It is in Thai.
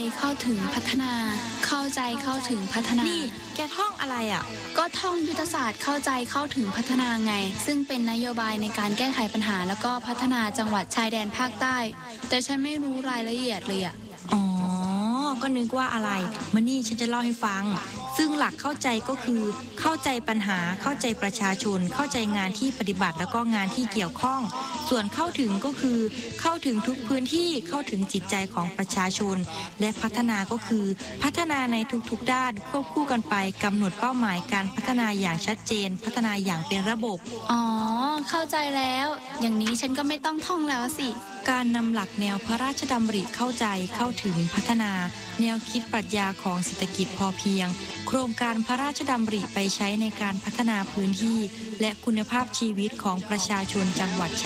เข้าถึงพัฒนา เข้าใจเข้าถึงพัฒนานี่แกท่องอะไรอ่ะก็ท่องยุทธศาสตร์เข้าใจเข้าถึงพัฒนาไง ซึ่งเป็นนโยบายในการแก้ไขปัญหาแล้วก็พัฒนาจังหวัดชายแดนภาคใต้ แต่ฉันไม่รู้รายละเอียดเลยอะอ๋อ ก็นึกว่าอะไรมานี่ฉันจะเล่าให้ฟัง ซึ่งหลักเข้าใจก็คือเข้าใจปัญหา เข้าใจประชาชน เข้าใจงานที่ปฏิบัติแล้วก็งานที่เกี่ยวข้อง ส่วนเข้าถึงก็คือเข้าถึงทุกพื้นที่ เข้าถึงจิตใจของประชาชน และพัฒนาก็คือพัฒนาในทุกๆด้านควบคู่กันไปกำหนดเป้าหมายการพัฒนาอย่างชัดเจน พัฒนาอย่างเป็นระบบอ๋อ เข้าใจแล้ว อย่างนี้ฉันก็ไม่ต้องท่องแล้วสิการนำหลักแนวพระราชดำริเข้าใจเข้าถึงพัฒนา แนวคิดปรัชญาของเศรษฐกิจพอเพียง โครงการพระราชดำริไปใช้ในการพัฒนาพื้นที่ และคุณภาพชีวิตของประชาชนจังหวัด